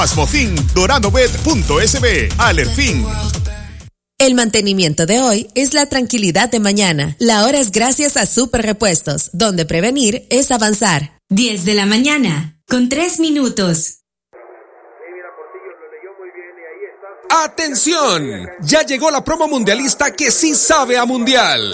Asmofin, doranobet.sb, Alerfin. El mantenimiento de hoy es la tranquilidad de mañana. La hora es gracias a Super Repuestos, donde prevenir es avanzar. 10 de la mañana, con 3 minutos. ¡Atención! Ya llegó la promo mundialista que sí sabe a mundial.